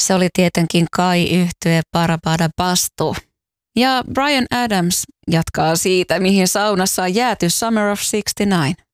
Se oli tietenkin Kai-yhtye Parabada Bastu. Ja Bryan Adams jatkaa siitä, mihin saunassa on jääty Summer of '69.